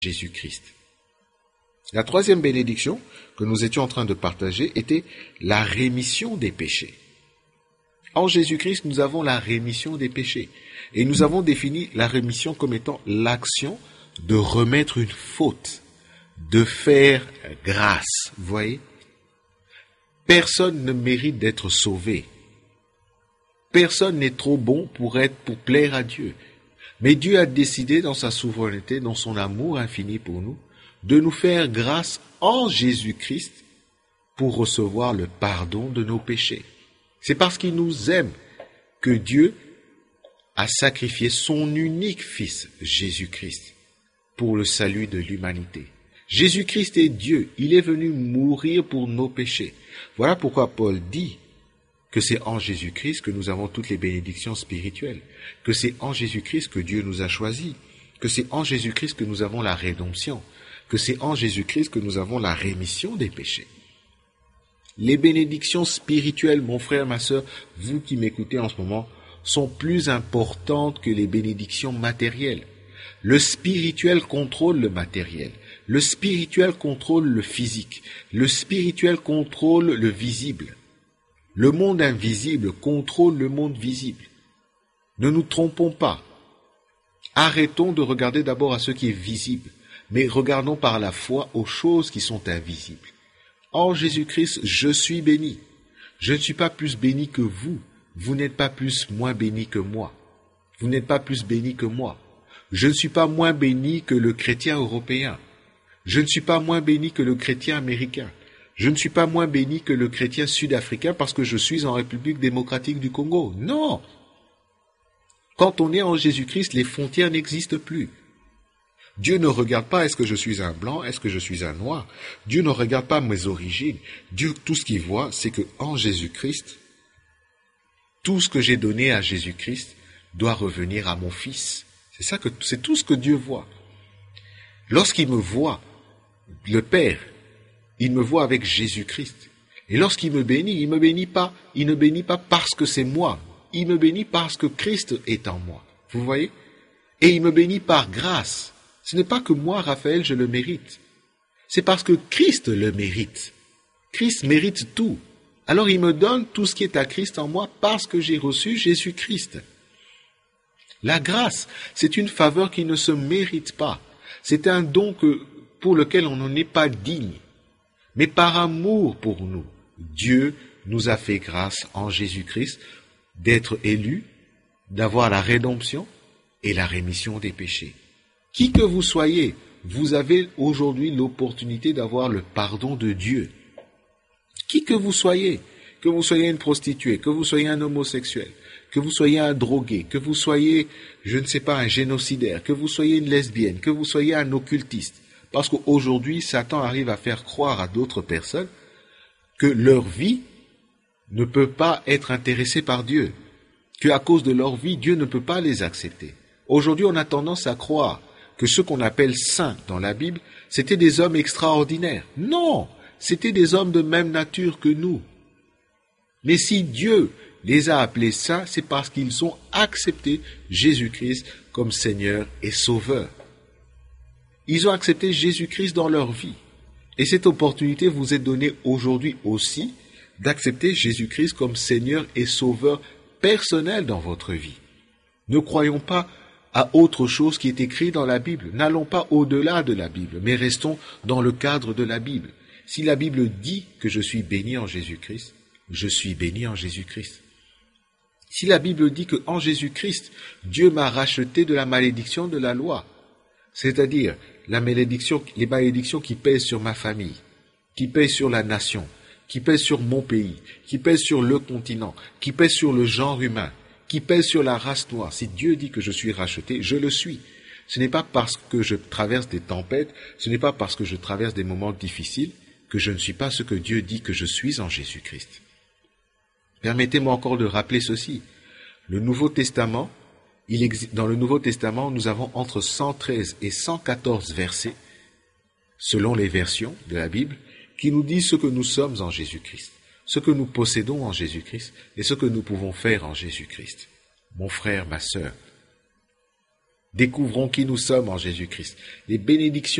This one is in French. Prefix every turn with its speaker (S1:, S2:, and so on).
S1: Jésus-Christ. La troisième bénédiction que nous étions en train de partager était la rémission des péchés. En Jésus-Christ, nous avons la rémission des péchés. Et nous avons défini la rémission comme étant l'action de remettre une faute, de faire grâce. Vous voyez? Personne ne mérite d'être sauvé. Personne n'est trop bon pour plaire à Dieu. Mais Dieu a décidé dans sa souveraineté, dans son amour infini pour nous, de nous faire grâce en Jésus-Christ pour recevoir le pardon de nos péchés. C'est parce qu'il nous aime que Dieu a sacrifié son unique Fils, Jésus-Christ, pour le salut de l'humanité. Jésus-Christ est Dieu, il est venu mourir pour nos péchés. Voilà pourquoi Paul dit que c'est en Jésus-Christ que nous avons toutes les bénédictions spirituelles, que c'est en Jésus-Christ que Dieu nous a choisis, que c'est en Jésus-Christ que nous avons la rédemption, que c'est en Jésus-Christ que nous avons la rémission des péchés. Les bénédictions spirituelles, mon frère, ma sœur, vous qui m'écoutez en ce moment, sont plus importantes que les bénédictions matérielles. Le spirituel contrôle le matériel. Le spirituel contrôle le physique. Le spirituel contrôle le visible. Le monde invisible contrôle le monde visible. Ne nous trompons pas. Arrêtons de regarder d'abord à ce qui est visible, mais regardons par la foi aux choses qui sont invisibles. En Jésus-Christ, je suis béni. Je ne suis pas plus béni que vous. Vous n'êtes pas plus moins béni que moi. Vous n'êtes pas plus béni que moi. Je ne suis pas moins béni que le chrétien européen. Je ne suis pas moins béni que le chrétien américain. Je ne suis pas moins béni que le chrétien sud-africain parce que je suis en République démocratique du Congo. Non! Quand on est en Jésus-Christ, les frontières n'existent plus. Dieu ne regarde pas est-ce que je suis un blanc, est-ce que je suis un noir. Dieu ne regarde pas mes origines. Dieu, tout ce qu'il voit, c'est que en Jésus-Christ, tout ce que j'ai donné à Jésus-Christ doit revenir à mon Fils. C'est tout ce que Dieu voit. Lorsqu'il me voit, le Père, il me voit avec Jésus-Christ. Et lorsqu'il me bénit, il ne bénit pas parce que c'est moi. Il me bénit parce que Christ est en moi. Vous voyez? Et il me bénit par grâce. Ce n'est pas que moi, Raphaël, je le mérite. C'est parce que Christ le mérite. Christ mérite tout. Alors il me donne tout ce qui est à Christ en moi parce que j'ai reçu Jésus-Christ. La grâce, c'est une faveur qui ne se mérite pas. C'est un don pour lequel on n'en est pas digne. Mais par amour pour nous, Dieu nous a fait grâce en Jésus-Christ d'être élus, d'avoir la rédemption et la rémission des péchés. Qui que vous soyez, vous avez aujourd'hui l'opportunité d'avoir le pardon de Dieu. Qui que vous soyez une prostituée, que vous soyez un homosexuel, que vous soyez un drogué, que vous soyez, je ne sais pas, un génocidaire, que vous soyez une lesbienne, que vous soyez un occultiste. Parce qu'aujourd'hui, Satan arrive à faire croire à d'autres personnes que leur vie ne peut pas être intéressée par Dieu, qu'à cause de leur vie, Dieu ne peut pas les accepter. Aujourd'hui, on a tendance à croire que ceux qu'on appelle saints dans la Bible, c'était des hommes extraordinaires. Non, c'était des hommes de même nature que nous. Mais si Dieu les a appelés saints, c'est parce qu'ils ont accepté Jésus-Christ comme Seigneur et Sauveur. Ils ont accepté Jésus-Christ dans leur vie. Et cette opportunité vous est donnée aujourd'hui aussi d'accepter Jésus-Christ comme Seigneur et Sauveur personnel dans votre vie. Ne croyons pas à autre chose qui est écrit dans la Bible. N'allons pas au-delà de la Bible, mais restons dans le cadre de la Bible. Si la Bible dit que je suis béni en Jésus-Christ, je suis béni en Jésus-Christ. Si la Bible dit qu'en Jésus-Christ, Dieu m'a racheté de la malédiction de la loi, c'est-à-dire les malédictions qui pèsent sur ma famille, qui pèsent sur la nation, qui pèsent sur mon pays, qui pèsent sur le continent, qui pèsent sur le genre humain, qui pèsent sur la race noire. Si Dieu dit que je suis racheté, je le suis. Ce n'est pas parce que je traverse des tempêtes, ce n'est pas parce que je traverse des moments difficiles que je ne suis pas ce que Dieu dit que je suis en Jésus-Christ. Permettez-moi encore de rappeler ceci. Dans le Nouveau Testament, nous avons entre 113 et 114 versets, selon les versions de la Bible, qui nous disent ce que nous sommes en Jésus-Christ, ce que nous possédons en Jésus-Christ et ce que nous pouvons faire en Jésus-Christ. Mon frère, ma sœur, Découvrons qui nous sommes en Jésus-Christ. Les bénédictions